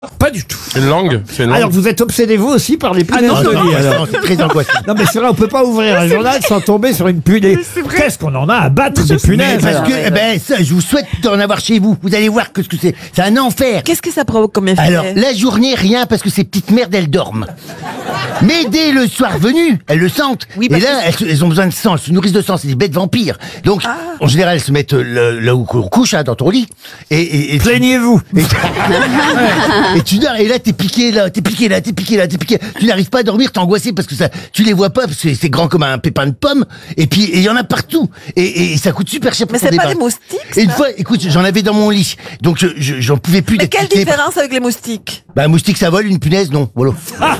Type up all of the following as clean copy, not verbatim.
Pas du tout. Une langue, c'est une langue. Alors vous êtes obsédé vous aussi par les punaises de lit, alors. c'est très angoissant. Non mais c'est vrai, on peut pas ouvrir un journal sans tomber sur une punaise. Qu'est-ce qu'on en a à battre des punaises? Parce que, ça, je vous souhaite d'en avoir chez vous. Vous allez voir que ce que c'est. C'est un enfer. Qu'est-ce que ça provoque comme effet? Alors, la journée, rien, parce que ces petites merdes, elles dorment. Mais dès le soir venu, elles le sentent. Oui, et parce là, elles ont besoin de sang, elles se nourrissent de sang, c'est des bêtes vampires. Donc, en général, elles se mettent là où on couche, hein, dans ton lit. Et Plaignez-vous. et tu dors, et là, t'es piqué là, t'es piqué là, t'es piqué là, t'es piqué. Tu n'arrives pas à dormir, t'es angoissé parce que ça, tu les vois pas, parce que c'est grand comme un pépin de pomme. Et puis, il y en a partout. Et ça coûte super cher pour Mais s'en c'est pas débarrasser. des moustiques, Et une ça fois, écoute, j'en avais dans mon lit. Donc, j'en pouvais plus Mais d'être quelle piqué. différence avec les moustiques? Bah, un moustique ça vole, une punaise non, voilà.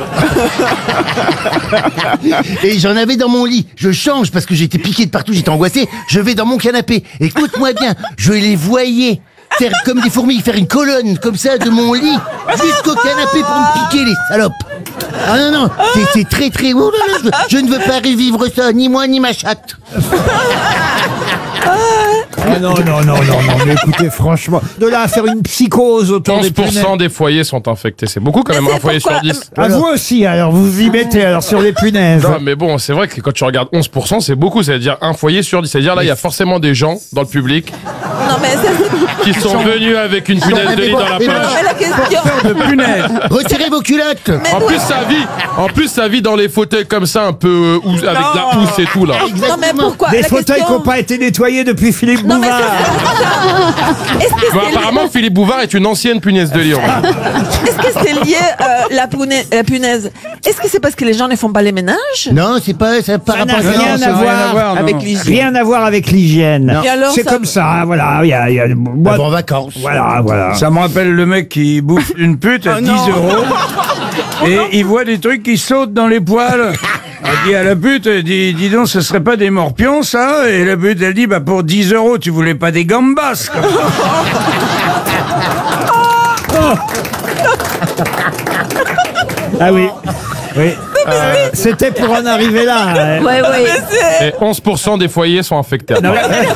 Et j'en avais dans mon lit. Je change parce que j'étais piqué de partout, j'étais angoissé. Je vais dans mon canapé. Écoute-moi bien, je les voyais faire comme des fourmis, faire une colonne comme ça de mon lit jusqu'au canapé pour me piquer, les salopes. Ah non, non, c'est très très... Oh là là, je ne veux pas revivre ça, ni moi ni ma chatte. Ah non, mais écoutez, franchement, de là à faire une psychose autour des punaises. 11% des foyers sont infectés. C'est beaucoup quand Mais même, c'est un foyer sur pourquoi- 10. À vous aussi, alors vous y mettez alors sur les punaises. Non, mais bon, c'est vrai que quand tu regardes 11%, c'est beaucoup. C'est-à-dire un foyer sur 10. C'est-à-dire là, il y a forcément des gens dans le public Non, mais c'est qui sont venus avec une punaise de lit dans la Et poche. mais la question. De punaises. Retirez vos culottes. En plus, ça vit dans les fauteuils comme ça, un peu avec de la housse et tout là. Non, mais pourquoi? Des La fauteuils qui question- n'ont pas été nettoyés depuis Philippe Non, mais Bouvard. Est-ce que Bah, c'est apparemment, Philippe Bouvard est une ancienne punaise de lit. en fait. est-ce que c'est lié la punaise? Est-ce que c'est parce que les gens ne font pas les ménages? Non, c'est pas... Ça par Ça n'a rapport à rien à voir Avec l'hygiène. Rien à voir avec l'hygiène. Et alors, C'est ça- comme ça, voilà. Il y a moi, Avant vacances. voilà. Ça me rappelle le mec qui bouffe une pute à 10 euros et il voit des trucs qui sautent dans les poils. Il dit à la pute, dis donc, ce serait pas des morpions ça? Et la pute, elle dit, bah pour 10 euros, tu voulais pas des gambas quoi. Ah oui. Oui. C'était pour en arriver là. hein. Ouais, ouais. Et 11% des foyers sont infectés. Non, mais-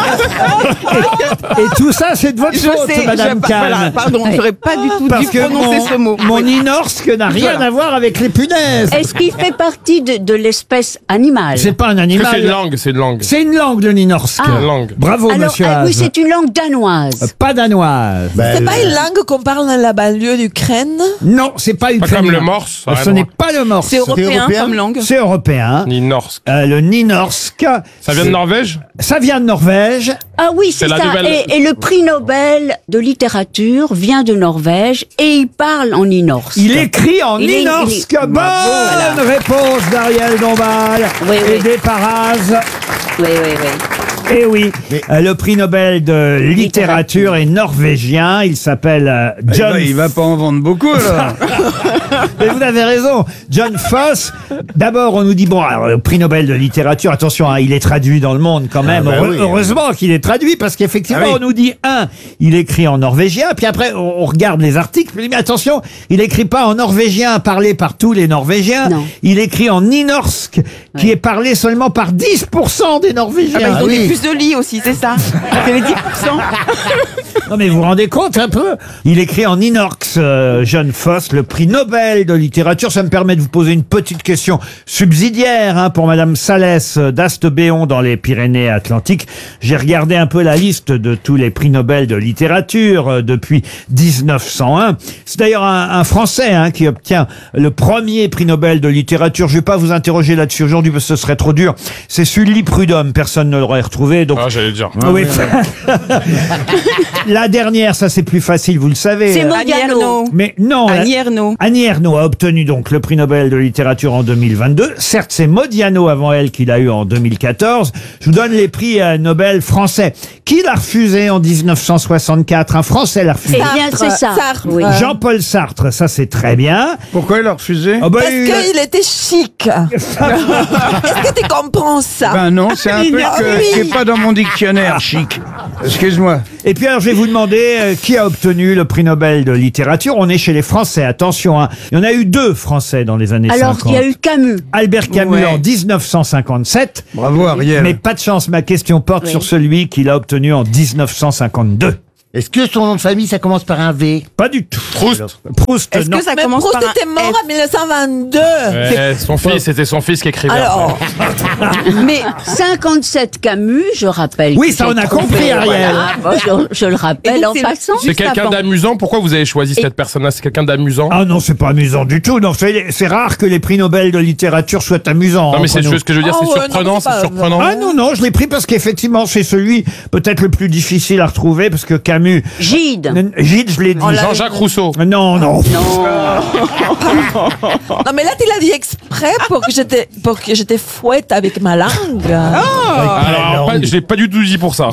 Et tout ça, c'est de votre faute, Madame Kahn. Pardon, j'aurais pas du tout Parce dû que prononcer ce mot. mon Ninorsk n'a rien à voir avec les punaises. Est-ce qu'il fait partie de l'espèce animale? C'est pas un C'est une animal. langue, c'est une langue. C'est une langue, le Ninorsk. Ah. Une langue. Bravo, Alors, monsieur oui, Haas. c'est une langue danoise. Pas danoise. C'est pas une langue qu'on parle dans la banlieue d'Ukraine? Non, c'est pas Pas ukrainien. comme le morse. ça a Ce rien à n'est voir. pas le morse. C'est européen européen comme langue. C'est européen. Ni norsk. Le Ninorsk. Ça vient de Norvège? Ça vient de Norvège. Ah oui, c'est C'est la ça. nouvelle- Et le prix Nobel de littérature vient de Norvège et il parle en Ninorsk. Il écrit en Il est- Ninorsk. il est- Bonne réponse d'Ariel Dombal. Oui, oui. Aidé par Az. Oui, oui, oui. Eh oui, le prix Nobel de littérature est norvégien. Il s'appelle John. Il va pas en vendre beaucoup alors. Mais vous avez raison, John Foss. D'abord, on nous dit bon, alors, le prix Nobel de littérature. Attention, hein, il est traduit dans le monde quand même. bah oui. Heureusement qu'il est traduit parce qu'effectivement, Ah oui. on nous dit il écrit en norvégien. Puis après, on regarde les articles. Puis, mais attention, il écrit pas en norvégien parlé par tous les Norvégiens. Non. Il écrit en Ninorsk, qui est parlé seulement par 10% des Norvégiens. Ah bah, ils ont oui. des puces de lit aussi, c'est ça. C'est les 10%. Non mais vous vous rendez compte un peu? Il écrit en Ninorsk, John Foss, le prix Nobel de littérature. Ça me permet de vous poser une petite question subsidiaire pour Madame Salès d'Astebéon dans les Pyrénées-Atlantiques. J'ai regardé un peu la liste de tous les prix Nobel de littérature depuis 1901. C'est d'ailleurs un Français qui obtient le premier prix Nobel de littérature. Je vais pas vous interroger là-dessus aujourd'hui parce que ce serait trop dur. C'est Sully Prudhomme. Personne ne l'aurait retrouvé. Donc Ah, j'allais le dire. oui. La dernière, ça c'est plus facile, vous le savez. C'est Modiano. Mais non, Annie Ernaux. Annie Ernaux a obtenu donc le prix Nobel de littérature en 2022. Certes, c'est Modiano avant elle qui l'a eu en 2014. Je vous donne les prix Nobel français. Qui l'a refusé en 1964? Un Français l'a refusé. Eh bien, c'est ça. Sartre. Oui. Jean-Paul Sartre, ça c'est très bien. Pourquoi il a refusé? Oh, bah, Parce il- qu'il était chic. Est-ce que tu comprends ça? Ben non, c'est un truc Ah oui. qui est pas dans mon dictionnaire, chic. Excuse-moi. Et puis alors, je vais vous demander qui a obtenu le prix Nobel de littérature. On est chez les Français, attention. Il y en a eu 2 Français dans les années Alors 50. qu'il y a eu Camus. Albert Camus Ouais. en 1957. Bravo Ariel. Mais pas de chance, ma question porte Oui. sur celui qui l'a obtenu en 1952. Est-ce que son nom de famille, ça commence par un V? Pas du tout. Proust. Proust, Est-ce non. que ça Mais commence Proust par un était mort F en 1922. C'était son fils qui écrivait. Alors, Mais 57 Camus, je rappelle. Oui, que ça, j'ai on a trouvé, compris, Ariel. voilà. Je le rappelle Et donc, en c'est- passant. C'est quelqu'un d'amusant. Pourquoi vous avez choisi cette personne-là? C'est quelqu'un d'amusant. Ah non, c'est pas amusant du tout. Non, c'est rare que les prix Nobel de littérature soient amusants. Non, mais c'est entre nous. juste ce que je veux dire, Oh, c'est ouais, surprenant, non, c'est c'est pas- surprenant. Ah non, je l'ai pris parce qu'effectivement, c'est celui peut-être le plus difficile à retrouver parce que Camus. Gide. Gide, je l'ai dit. Jean-Jacques Rousseau. Non. non, mais là, tu l'as dit exprès pour que j'étais fouette avec ma langue. Alors, je l'ai pas du tout dit pour ça.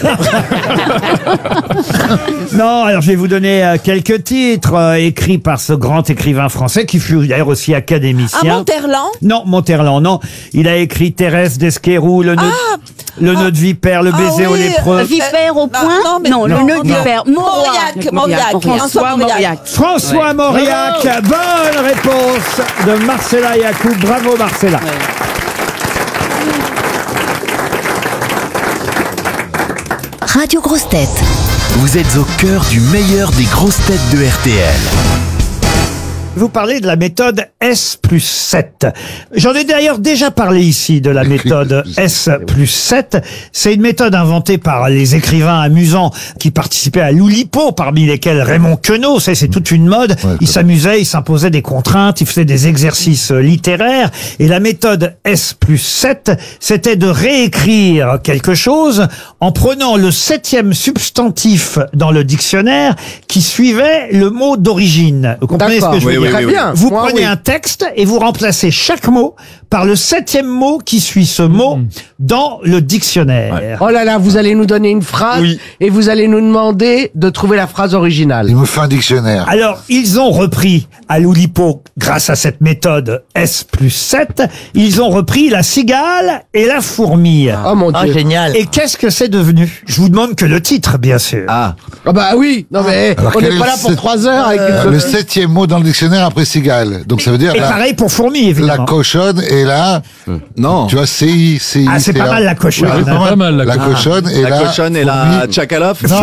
Non, alors je vais vous donner quelques titres écrits par ce grand écrivain français qui fut d'ailleurs aussi Ah, académicien. Monterland. Non, Monterland, non. Il a écrit Thérèse d'Esquerou, le nœud de vipère, le baiser au lépreux. Vipère au point non, le nœud de vipère. Mauriac. François Mauriac. François Mauriac, bonne réponse de Marcella Yacoub. Bravo Marcella. Radio Grosses Têtes. Vous êtes au cœur du meilleur des grosses têtes de RTL. Vous parlez de la méthode S+7. J'en ai d'ailleurs déjà parlé ici de la méthode S+7. C'est une méthode inventée par les écrivains amusants qui participaient à l'Oulipo, parmi lesquels Raymond Queneau. C'est toute une mode. Il s'amusait, il s'imposait des contraintes, il faisait des exercices littéraires. Et la méthode S+7, c'était de réécrire quelque chose en prenant le 7e substantif dans le dictionnaire qui suivait le mot d'origine. Vous comprenez ce que je veux dire? Très bien. Vous Moi, prenez oui. un texte et vous remplacez chaque mot par le 7e mot qui suit ce mot dans le dictionnaire. Oh là là, vous allez nous donner une phrase Oui. et vous allez nous demander de trouver la phrase originale. Il me fait un dictionnaire. Alors, ils ont repris à l'Oulipo, grâce à cette méthode S+7, ils ont repris la cigale et la fourmi. Oh mon Dieu. génial. Et qu'est-ce que c'est devenu? Je vous demande que le titre, bien sûr. Ah. Ah bah oui, non mais Alors, on quel n'est est pas le là pour sept- 3 heures avec une Le photo. 7e mot dans le dictionnaire après cigale. Donc ça veut dire Et pareil pour fourmi, la évidemment. cochonne et la... Non. Tu vois, CI. Ah, c'est pas mal la cochonne. Oui, hein. pas mal, la cochonne et la... La cochonne et la fourmi. tchakalope. Non,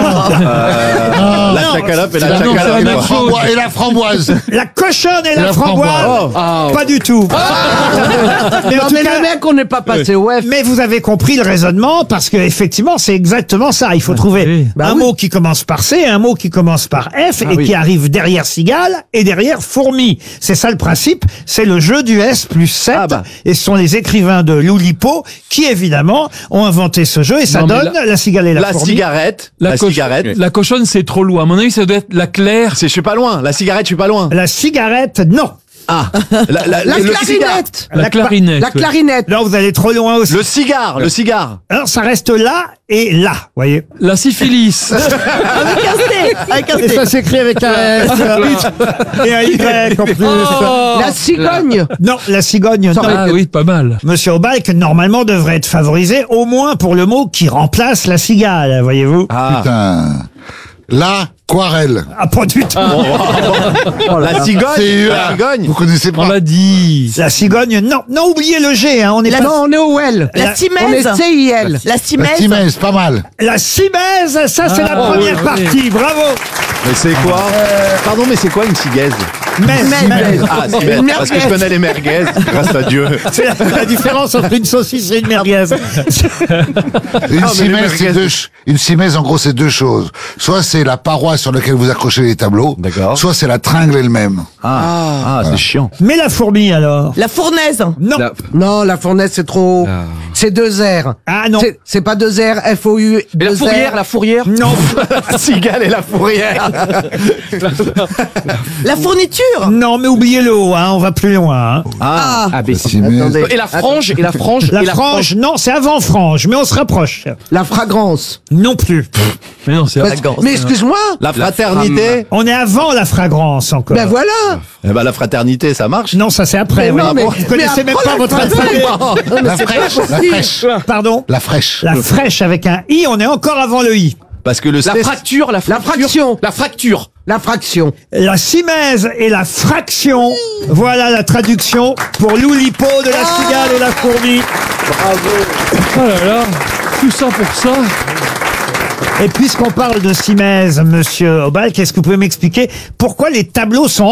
La tchakalope et la tchakalope. et la framboise. La cochonne et la la framboise. framboise. Ah. Pas du tout. Mais en Non tout mais cas- le mec, on n'est pas passé au F. Mais vous avez compris le raisonnement parce que effectivement c'est exactement ça. Il faut trouver un mot qui commence par C, un mot qui commence par F et qui arrive derrière cigale et derrière fourmi. C'est ça le principe. C'est le jeu du S+7 et ce sont les écrivains de l'Oulipo qui évidemment ont inventé ce jeu et ça Non, mais donne la cigale et la fourmi. cigarette. La cigarette. La cochonne, c'est trop loin. À mon avis, ça doit être la claire. Je suis pas loin. La cigarette, je suis pas loin. La cigarette, non. Ah. La clarinette. La clarinette. La clarinette. Non, vous allez trop loin aussi. Le cigare. Le cigare. Alors ça reste là et là, voyez. La syphilis. Et ça s'écrit avec un S et un Y en plus. La cigogne. Non, la cigogne, non. Ah oui, pas mal. Monsieur Aubalk, normalement, devrait être favorisé au moins pour le mot qui remplace la cigale, voyez-vous. Putain. L'aquarelle. Ah, pas du tout. La cigogne. C'est La cigogne. Vous connaissez On pas? l'a dit. La cigogne, non. Non, oubliez le G, hein. On est pas... Non, on est au L. La La Simèze. On est CIL. La La Simèze. timèse, pas mal. La cimèse, ça c'est la première oui. partie, bravo. Mais c'est quoi? Pardon, mais c'est quoi une cigaise? Mèze. Ah, cigaise. Parce que je connais les merguez, grâce à Dieu. C'est la différence entre une saucisse et une merguez. Une mais simèse, les merguez- une simèse, en gros, c'est deux choses. Soit c'est la paroi sur laquelle vous accrochez les tableaux. D'accord. Soit c'est la tringle elle-même. Ah, c'est chiant. Mais la fourmi alors? La fournaise. Non. Non, la fournaise, c'est trop. C'est 2 R. Ah non. C'est pas 2 R, F-O-U. Et la fourrière, la fourrière? Non. La cigale et la fourrière. La fourniture. Non, mais oubliez le haut, hein. On va plus loin. Hein. Ah, La simèse. et la frange, et la frange, La et la frange, non, c'est avant frange, mais on se rapproche. La fragrance. Non plus. Mais non, c'est. Mais excuse-moi. La fraternité. On est avant la fragrance encore. Ben voilà. Eh ben, la fraternité, ça marche. Non, ça c'est après. Mais oui. non, mais- Vous connaissez mais même après pas la votre alphabet. La fraîche. La fraîche. Pardon? La fraîche. La fraîche avec un I, on est encore avant le I. Parce que le La C, fracture, la fraction. la fracture. La fraction. La simèse et la fraction. Voilà la traduction pour l'Oulipo de la cigale et la fourmi. Oh là là. Tout ça pour ça. Et puisqu'on parle de Simèze, monsieur Obal, qu'est-ce que vous pouvez m'expliquer pourquoi les tableaux sont